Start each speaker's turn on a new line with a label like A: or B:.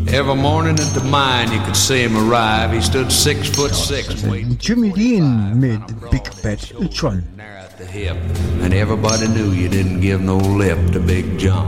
A: Every morning at the mine you could see him arrive. He stood 6'6", waiting.
B: Jimmy Dean mit Big Bad John.
A: At the hip, and everybody knew you didn't give no lip to Big John.